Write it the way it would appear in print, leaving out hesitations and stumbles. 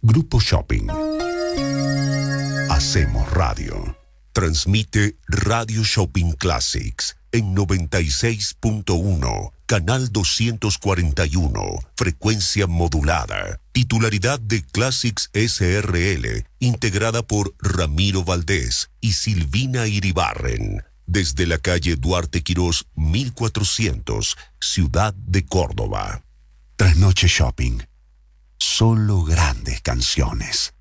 Grupo Shopping. Hacemos radio. Transmite Radio Shopping Classics en 96.1, canal 241, frecuencia modulada. Titularidad de Classics SRL, integrada por Ramiro Valdés y Silvina Iribarren. Desde la calle Duarte Quirós, 1400, Ciudad de Córdoba. Trasnoche Shopping. Solo grandes canciones.